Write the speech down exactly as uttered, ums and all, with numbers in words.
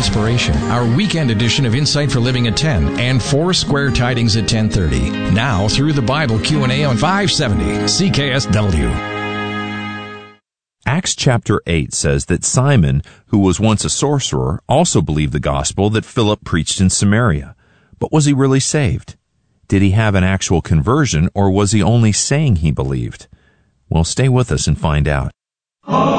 Inspiration, our weekend edition of Insight for Living at ten, and Four Square Tidings at ten thirty. Now, through the Bible Q and A on five seventy C K S W. Acts chapter eight says that Simon, who was once a sorcerer, also believed the gospel that Philip preached in Samaria. But was he really saved? Did he have an actual conversion, or was he only saying he believed? Well, stay with us and find out.